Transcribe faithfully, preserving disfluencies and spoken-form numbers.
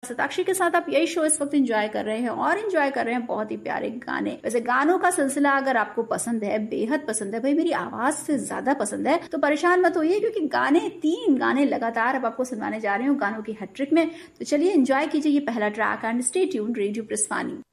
सताक्षी के साथ आप यही शो इस वक्त एंजॉय कर रहे हैं और एंजॉय कर रहे हैं बहुत ही प्यारे गाने। वैसे गानों का सिलसिला अगर आपको पसंद है, बेहद पसंद है, भाई मेरी आवाज से ज्यादा पसंद है, तो परेशान मत होइए क्योंकि गाने तीन गाने लगातार अब आपको सुनवाने जा रहे हूँ गानों की हैट्रिक में। तो चलिए एंजॉय कीजिए ये पहला track and stay tuned radio प्रस्थानी।